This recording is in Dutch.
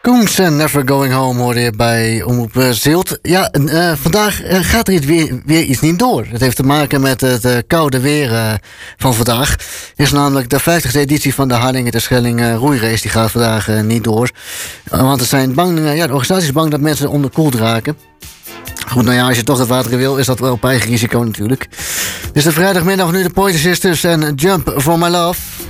Koens en Never Going Home hoorde je bij Omroep Zilt. Ja, vandaag gaat er weer iets niet door. Het heeft te maken met het koude weer van vandaag. Het is namelijk de 50e editie van de Harlingen ter Schelling roeirace. Die gaat vandaag niet door. Want er zijn de organisatie is bang dat mensen onderkoeld raken. Goed, nou ja, als je toch het water wil, is dat wel op eigen risico natuurlijk. Dus de vrijdagmiddag nu de Pointer Sisters en Jump for My Love.